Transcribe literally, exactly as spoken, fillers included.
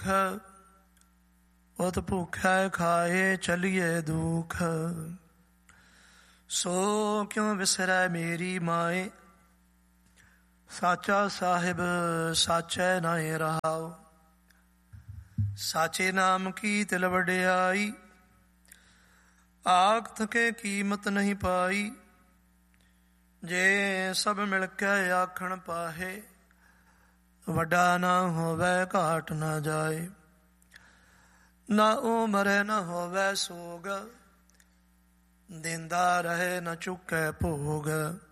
ਸੁਖ, ਉਤ ਭੁਖੈ ਖਾਏ ਚਲੀਏ ਦੁਖ। ਸੋ ਕਿਉ ਵਿਸਰੈ ਮੇਰੀ ਮਾਏ, ਸਾਚਾ ਸਾਹਿਬ ਸਾਚੈ ਨਾਏ ਰਹਾਉ। ਸਾਚੇ ਨਾਮ ਕੀ ਤਿਲ ਵਡਿਆਈ, ਆਖ ਥਕੇ ਕੀਮਤ ਨਹੀਂ ਪਾਈ। ਜੇ ਸਭ ਮਿਲ ਕੇ ਆਖਣ ਪਾਹੇ, ਵੱਡਾ ਨਾ ਹੋਵੇ ਘਾਟ ਨਾ ਜਾਏ। ਨਾ ਉਮਰੈ ਨਾ ਹੋਵੇ ਸੋਗ, ਦਿੰਦਾ ਰਹੇ ਨਾ ਚੁੱਕੈ ਭੋਗ।